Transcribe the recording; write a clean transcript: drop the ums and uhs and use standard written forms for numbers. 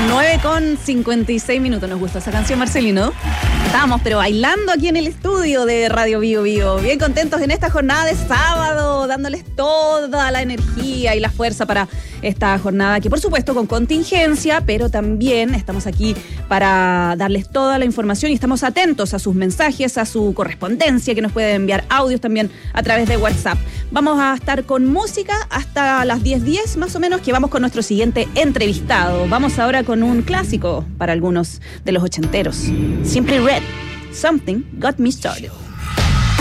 9:56. Nos gustó esa canción, Marcelino. Estábamos pero bailando aquí en el estudio de Radio Bio Bio. Bien contentos en esta jornada de sábado, dándoles toda la energía y la fuerza para esta jornada que por supuesto con contingencia, pero también estamos aquí para darles toda la información y estamos atentos a sus mensajes, a su correspondencia, que nos pueden enviar audios también a través de WhatsApp. Vamos a estar con música hasta las 10:10 más o menos, que vamos con nuestro siguiente entrevistado. Vamos ahora con un clásico para algunos de los ochenteros. Simply Red, Something Got Me Started.